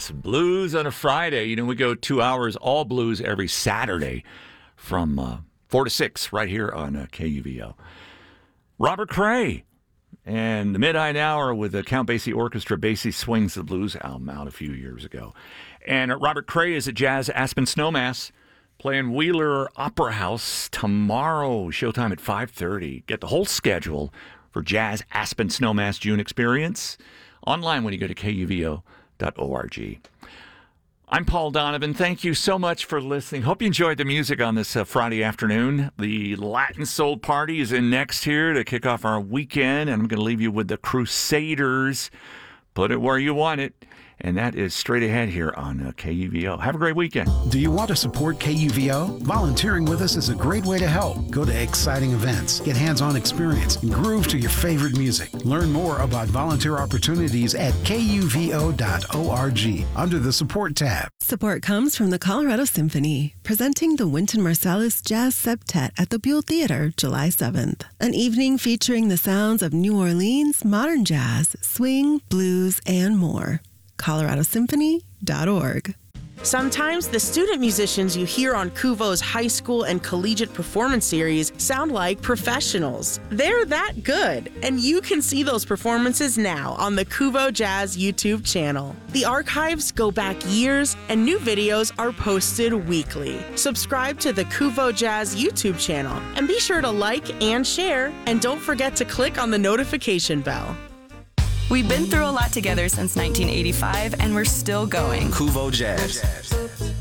Yes, blues on a Friday. You know, we go 2 hours, all blues every Saturday from 4 to 6 right here on KUVO. Robert Cray and the Midnight Hour with the Count Basie Orchestra. Basie Swings the Blues album out a few years ago. And Robert Cray is at Jazz Aspen Snowmass playing Wheeler Opera House tomorrow, showtime at 5:30. Get the whole schedule for Jazz Aspen Snowmass June Experience online when you go to kuvo.org. I'm Paul Donovan. Thank you so much for listening. Hope you enjoyed the music on this Friday afternoon. The Latin Soul Party is in next here to kick off our weekend, and I'm going to leave you with the Crusaders. Put it where you want it. And that is straight ahead here on KUVO. Have a great weekend. Do you want to support KUVO? Volunteering with us is a great way to help. Go to exciting events, get hands-on experience, and groove to your favorite music. Learn more about volunteer opportunities at kuvo.org under the Support tab. Support comes from the Colorado Symphony, presenting the Wynton Marsalis Jazz Septet at the Buell Theater, July 7th. An evening featuring the sounds of New Orleans, modern jazz, swing, blues, and more. coloradosymphony.org. Sometimes the student musicians you hear on KUVO's high school and collegiate performance series sound like professionals. They're that good, and you can see those performances now on the KUVO Jazz YouTube channel. The archives go back years, and new videos are posted weekly. Subscribe to the KUVO Jazz YouTube channel, and be sure to like and share, and don't forget to click on the notification bell. We've been through a lot together since 1985, and we're still going. KUVO Jazz.